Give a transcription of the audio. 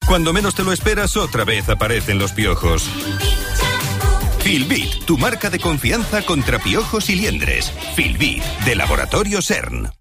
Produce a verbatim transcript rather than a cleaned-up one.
Cuando menos te lo esperas, otra vez aparecen los piojos. Filbit, tu marca de confianza contra piojos y liendres. Filbit, de Laboratorio S E R N.